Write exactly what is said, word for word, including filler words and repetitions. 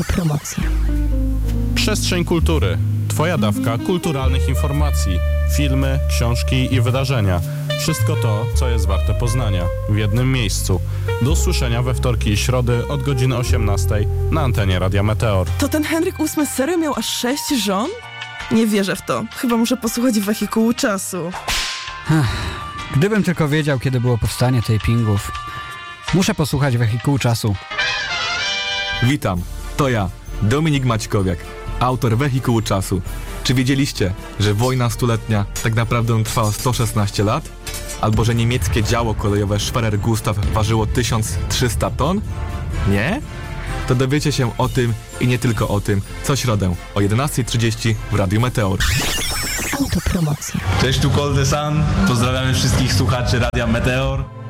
Autopromocja. Przestrzeń kultury. Twoja dawka kulturalnych informacji. Filmy, książki i wydarzenia. Wszystko to, co jest warte poznania. W jednym miejscu. Do usłyszenia we wtorki i środy od godziny osiemnastej na antenie Radia Meteor. To ten Henryk ósmy serio miał aż sześć żon? Nie wierzę w to. Chyba muszę posłuchać Wehikułu Czasu. Gdybym tylko wiedział, kiedy było powstanie tapingów. Muszę posłuchać Wehikułu Czasu. Witam, to ja, Dominik Maćkowiak, autor Wehikułu Czasu. Czy wiedzieliście, że wojna stuletnia tak naprawdę trwała sto szesnaście lat? Albo że niemieckie działo kolejowe Schwerer Gustav ważyło tysiąc trzysta ton? Nie? To dowiecie się o tym i nie tylko o tym co środę o jedenasta trzydzieści w Radiu Meteor. Autopromocja. Cześć, tu Cold the Sun. Pozdrawiamy wszystkich słuchaczy Radia Meteor.